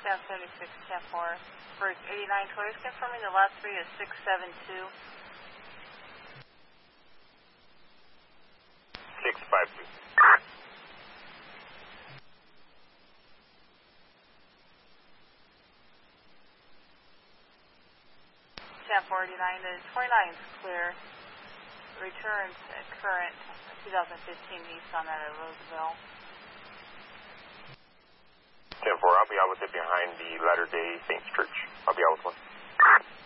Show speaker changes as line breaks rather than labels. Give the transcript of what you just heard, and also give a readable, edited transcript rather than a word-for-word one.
Sam 76, 10-4. For 89 Toys, confirming the last three is 672.
652.
Sam 489, the 29 is clear. Returns current 2015 Nissan out of Roseville.
10-4, I'll be out with it behind the Latter-day Saints Church. I'll be out with one.